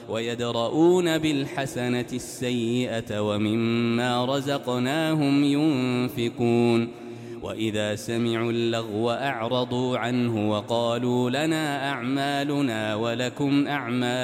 ويدرؤون بالحسنة السيئة ومما رزقناهم ينفقون وإذا سمعوا اللغو أعرضوا عنه وقالوا لنا أعمالنا ولكم أعمالكم